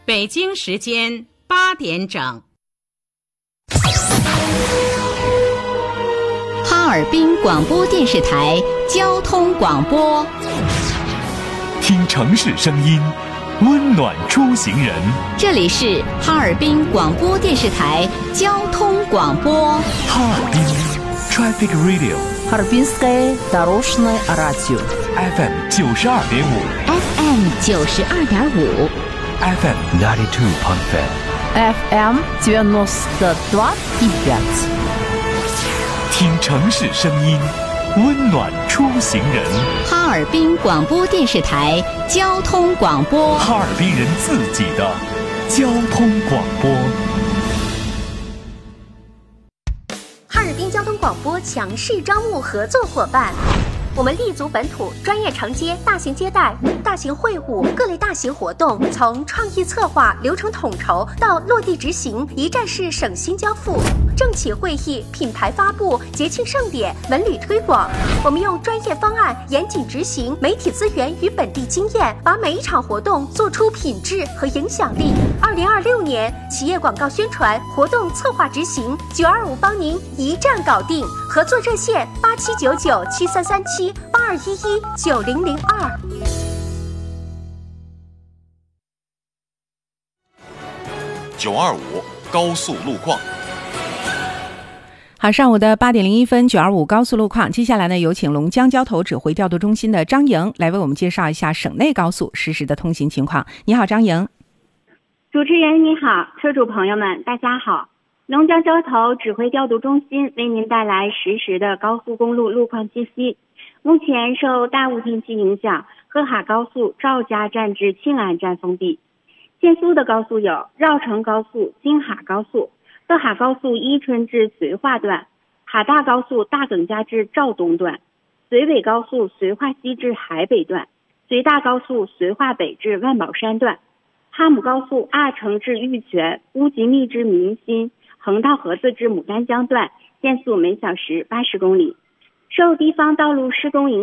北京时间8点整。 哈尔滨广播电视台交通广播， 听城市声音，温暖出行人。 这里是哈尔滨广播电视台交通广播。 哈尔滨 Traffic Radio， Harbinskое дорожное радио FM 92.5 FM 92.5 FM 92.5 FM 92.5。 听城市声音，温暖出行人。 哈尔滨广播电视台交通广播， 哈尔滨人自己的交通广播。 哈尔滨交通广播强势招募合作伙伴。我们立足本土，专业承接大型接待、大型会晤、各类大型活动，从创意策划、流程统筹到落地执行，一站式省心交付。政企会议、品牌发布、节庆盛典、文旅推广，我们用专业方案严谨执行，媒体资源与本地经验，把每一场活动做出品质和影响力。2026年企业广告宣传、活动策划执行，925帮您一站搞定。合作热线8799733782119002。 925高速路况。 好，上午的8点01分，925高速路况。接下来呢，有请龙江交投指挥调度中心的张莹来为我们介绍一下省内高速实时的通行情况。你好，张莹。 主持人你好，车主朋友们大家好。龙江交投指挥调度中心为您带来实时的高速公路路况信息。目前受大雾天气影响，河哈高速赵家站至庆安站封闭。限速的高速有绕城高速、京哈高速、河哈高速伊春至绥化段、哈大高速大耿家至肇东段、绥尾高速绥化西至海北段、绥大高速绥化北至万宝山段、哈姆高速阿城至玉泉、乌吉密至民心、横道河子至牡丹江段，限速每小时80公里。受地方道路施工影响。